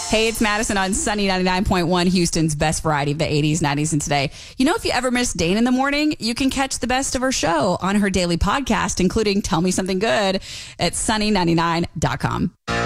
Hey, it's Madison on Sunny 99.1, Houston's best variety of the 80s, 90s, and today. You know, if you ever miss Dane in the morning, you can catch the best of her show on her daily podcast, including Tell Me Something Good at sunny99.com.